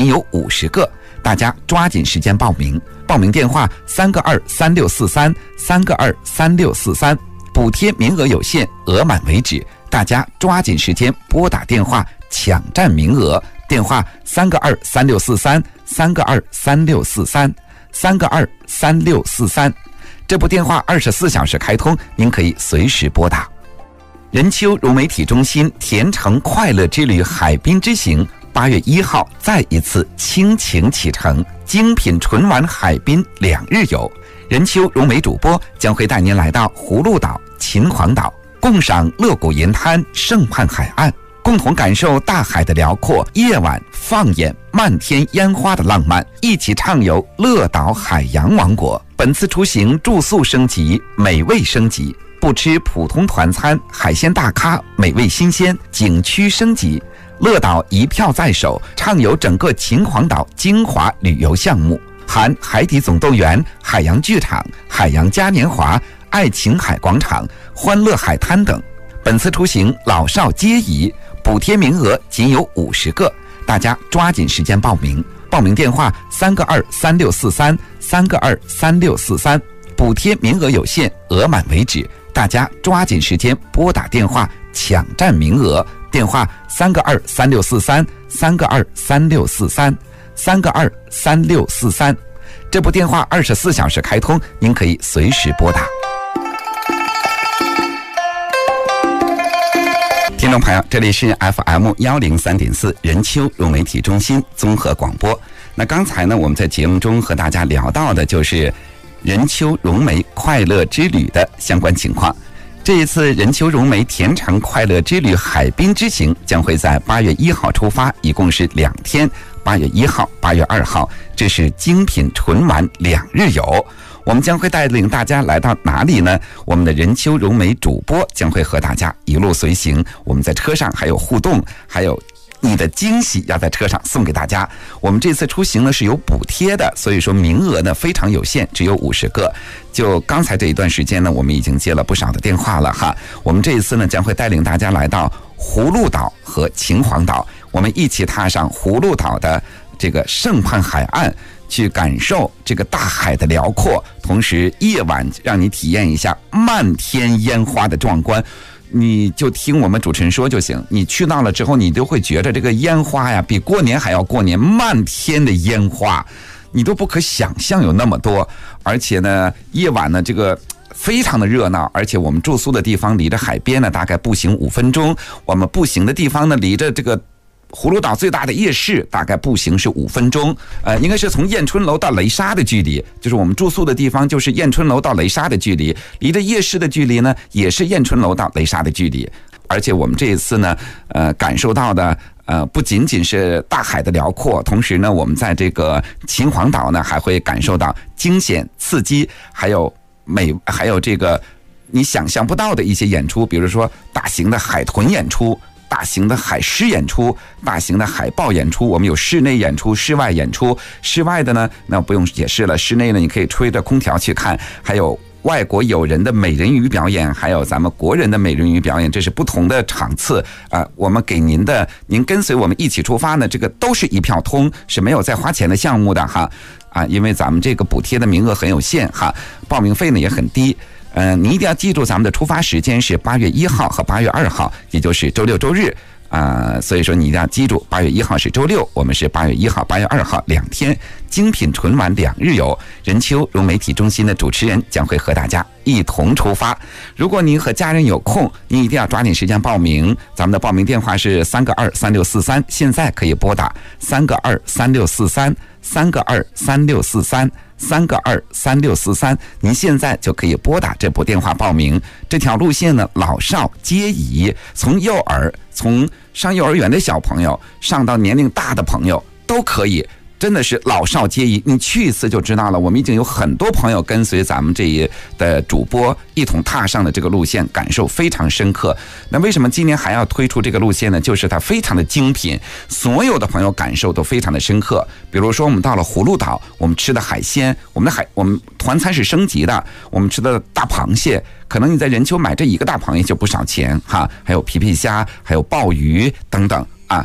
有50个，大家抓紧时间报名。报名电话3个2 3643 3个2 3643，补贴名额有限，额满为止，大家抓紧时间拨打电话抢占名额。电话3个2 3643 3个2 3643 3个2 3643。这部电话24小时开通，您可以随时拨打。任丘融媒体中心甜橙快乐之旅海滨之行8月1号再一次倾情启程，精品纯玩海滨2日游。任丘融媒主播将会带您来到葫芦岛、秦皇岛，共赏乐谷银滩、盛畔海岸，共同感受大海的辽阔，夜晚放眼漫天烟花的浪漫，一起畅游乐岛海洋王国。本次出行住宿升级，美味升级，不吃普通团餐，海鲜大咖，美味新鲜，景区升级。乐岛一票在手，畅游整个秦皇岛精华旅游项目，含海底总动员、海洋剧场、海洋嘉年华、爱琴海广场、欢乐海滩等。本次出行老少皆宜，补贴名额仅有50个，大家抓紧时间报名。报名电话3个2 3643 3个2 3643，补贴名额有限，额满为止，大家抓紧时间拨打电话抢占名额。电话3个2 3643 3个2 3643 3个2 3643。这部电话24小时开通，您可以随时拨打。听众朋友，这里是 FM103.4 任丘融媒体中心综合广播。那刚才呢，我们在节目中和大家聊到的就是任丘融媒快乐之旅的相关情况。这一次任丘融媒甜橙快乐之旅海滨之行将会在8月1号出发，一共是2天，8月1号、8月2号，这是精品纯玩2日游。我们将会带领大家来到哪里呢？我们的任丘融媒主播将会和大家一路随行，我们在车上还有互动，还有你的惊喜要在车上送给大家。我们这次出行呢是有补贴的，所以说名额呢非常有限，只有50个。就刚才这一段时间呢，我们已经接了不少的电话了哈。我们这一次呢将会带领大家来到葫芦岛和秦皇岛，我们一起踏上葫芦岛的这个盛畔海岸，去感受这个大海的辽阔，同时夜晚让你体验一下漫天烟花的壮观。你就听我们主持人说就行，你去到了之后，你就会觉得这个烟花呀比过年还要过年，漫天的烟花你都不可想象有那么多。而且呢夜晚呢这个非常的热闹，而且我们住宿的地方离着海边呢大概步行5分钟，我们步行的地方呢离着这个葫芦岛最大的夜市大概步行是5分钟，应该是从燕春楼到雷沙的距离，就是我们住宿的地方就是燕春楼到雷沙的距离，离着夜市的距离呢也是燕春楼到雷沙的距离。而且我们这一次呢感受到的不仅仅是大海的辽阔，同时呢我们在这个秦皇岛呢还会感受到惊险刺激，还有这个你想象不到的一些演出，比如说大型的海豚演出，大型的海狮演出，大型的海豹演出，我们有室内演出、室外演出。室外的呢，那不用解释了，室内呢你可以吹着空调去看，还有外国友人的美人鱼表演，还有咱们国人的美人鱼表演，这是不同的场次我们给您跟随我们一起出发呢，这个都是一票通，是没有再花钱的项目的哈因为咱们这个补贴的名额很有限哈，报名费呢也很低。你一定要记住咱们的出发时间是8月1号和8月2号，也就是周六周日所以说你一定要记住8月1号是周六，我们是8月1号、8月2号2天精品纯玩2日游。任丘融媒体中心的主持人将会和大家一同出发。如果您和家人有空，您一定要抓紧时间报名。咱们的报名电话是3个2 3643，现在可以拨打3个2 3643 3个2 36433个2 3643，您现在就可以拨打这部电话报名。这条路线呢，老少皆宜，从上幼儿园的小朋友上到年龄大的朋友都可以，真的是老少皆宜。你去一次就知道了，我们已经有很多朋友跟随咱们这一的主播一同踏上的这个路线，感受非常深刻。那为什么今年还要推出这个路线呢？就是它非常的精品，所有的朋友感受都非常的深刻。比如说我们到了葫芦岛，我们吃的海鲜，我们团餐是升级的，我们吃的大螃蟹，可能你在任丘买这一个大螃蟹就不少钱哈，还有皮皮虾，还有鲍鱼等等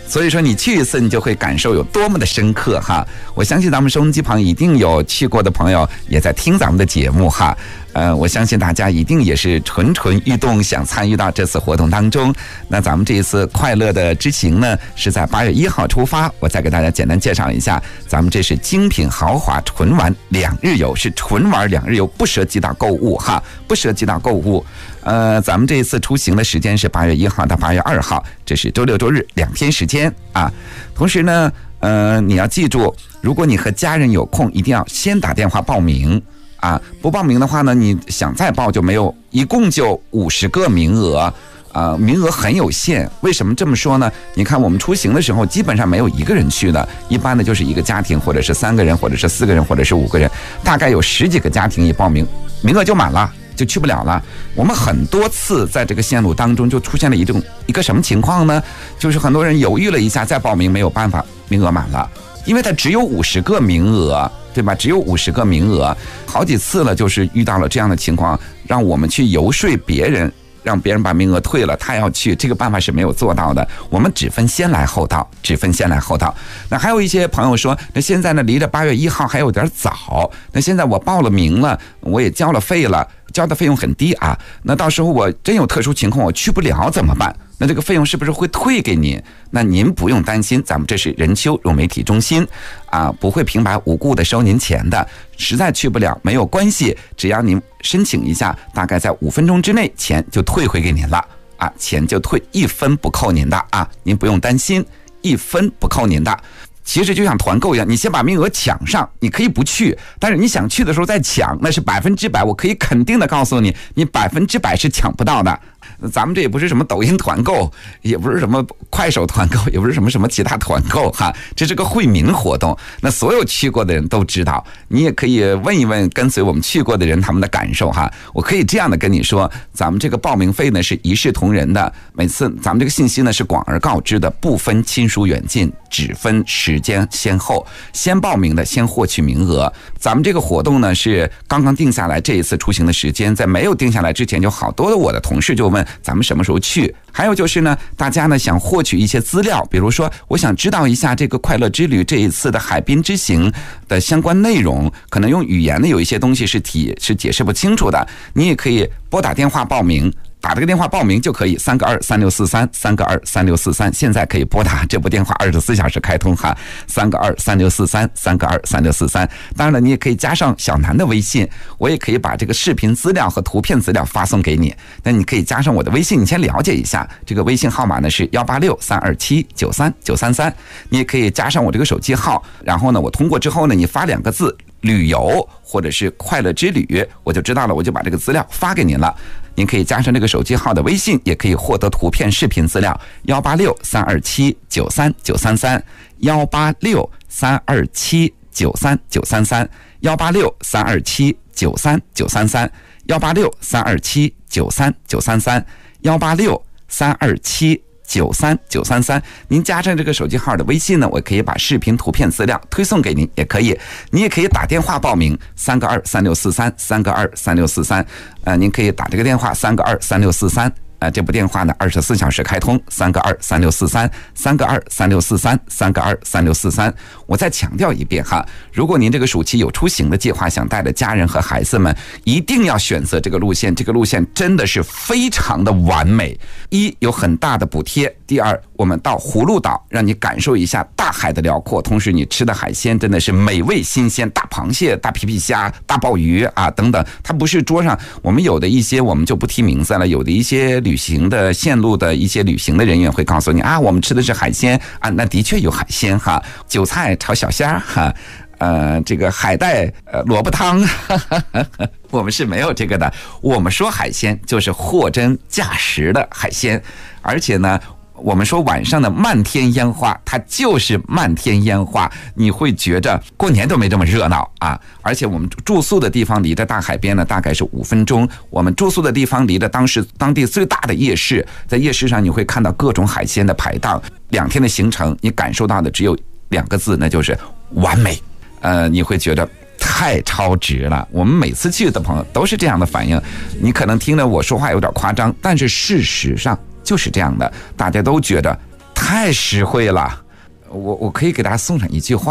所以说你去一次，你就会感受有多么的深刻哈。我相信咱们收音机旁一定有去过的朋友也在听咱们的节目哈。我相信大家一定也是蠢蠢欲动，想参与到这次活动当中。那咱们这一次快乐的之行呢，是在8月1号出发。我再给大家简单介绍一下，咱们这是精品豪华纯玩2日游，是纯玩2日游，不涉及到购物哈，不涉及到购物。咱们这一次出行的时间是8月1号到8月2号，这是周六周日2天时间啊。同时呢，你要记住，如果你和家人有空，一定要先打电话报名啊。不报名的话呢，你想再报就没有，一共就50个名额。名额很有限。为什么这么说呢？你看我们出行的时候基本上没有一个人去的，一般的就是一个家庭，或者是3个人，或者是4个人，或者是5个人，大概有10几个家庭一报名，名额就满了，就去不了了。我们很多次在这个线路当中就出现了一个什么情况呢？就是很多人犹豫了一下再报名，没有办法，名额满了，因为它只有50个名额，对吧？只有50个名额，好几次了，就是遇到了这样的情况，让我们去游说别人，让别人把名额退了，他要去，这个办法是没有做到的。我们只分先来后到，只分先来后到。那还有一些朋友说，那现在呢离着8月1号还有点早，那现在我报了名了，我也交了费了，交的费用很低啊，那到时候我真有特殊情况我去不了怎么办？那这个费用是不是会退给您？那您不用担心，咱们这是任丘融媒体中心啊，不会平白无故的收您钱的。实在去不了没有关系，只要您申请一下，大概在5分钟之内钱就退回给您了啊，钱就退，1分不扣您的啊，您不用担心，1分不扣您的。其实就像团购一样，你先把名额抢上，你可以不去，但是你想去的时候再抢，那是100%，我可以肯定的告诉你，你100%是抢不到的。咱们这也不是什么抖音团购，也不是什么快手团购，也不是什么其他团购哈，这是个惠民活动。那所有去过的人都知道，你也可以问一问跟随我们去过的人他们的感受哈。我可以这样的跟你说，咱们这个报名费呢是一视同仁的，每次咱们这个信息呢是广而告之的，不分亲疏远近，只分时间先后，先报名的先获取名额。咱们这个活动呢是刚刚定下来，这一次出行的时间，在没有定下来之前，就好多的我的同事就问咱们什么时候去。还有就是呢，大家呢想获取一些资料，比如说我想知道一下这个快乐之旅这一次的海滨之行的相关内容，可能用语言呢有一些东西是解释不清楚的，你也可以拨打电话报名，打这个电话报名就可以，3个2 3643 3个2 3643，现在可以拨打这部电话，24小时开通哈，3个2 3643 3个2 3643。当然了，你也可以加上小南的微信，我也可以把这个视频资料和图片资料发送给你。那你可以加上我的微信，你先了解一下，这个微信号码呢是186-327-93-933。你也可以加上我这个手机号，然后呢，我通过之后呢，你发2个字旅游或者是快乐之旅，我就知道了，我就把这个资料发给您了。您可以加上这个手机号的微信，也可以获得图片视频资料，186-327-93933 186-327-93933 186-327-93933 186-327-93933 186-327-93933，您加上这个手机号的微信呢，我可以把视频图片资料推送给您，也可以。你也可以打电话报名，3个2 3643 3个2 3643，您可以打这个电话3个2 3643。这部电话呢24小时开通，3个2 3643 3个2 3643 3个2 3643。我再强调一遍哈，如果您这个暑期有出行的计划，想带着家人和孩子们，一定要选择这个路线。这个路线真的是非常的完美，一有很大的补贴，第二我们到葫芦岛，让你感受一下大海的辽阔，同时你吃的海鲜真的是美味新鲜，大螃蟹、大皮皮虾、大鲍鱼啊等等。它不是桌上我们有的一些，我们就不提名字了，有的一些旅行的线路的一些旅行的人员会告诉你啊，我们吃的是海鲜啊，那的确有海鲜哈，韭菜炒小虾哈，这个海带萝卜汤，我们是没有这个的。我们说海鲜就是货真价实的海鲜，而且呢，我们说晚上的漫天烟花，它就是漫天烟花，你会觉着过年都没这么热闹啊！而且我们住宿的地方离着大海边呢，大概是5分钟。我们住宿的地方离着当地最大的夜市，在夜市上你会看到各种海鲜的排档。2天的行程，你感受到的只有2个字，那就是完美。你会觉得太超值了。我们每次去的朋友都是这样的反应。你可能听了我说话有点夸张，但是事实上就是这样的，大家都觉得太实惠了。我可以给大家送上一句话。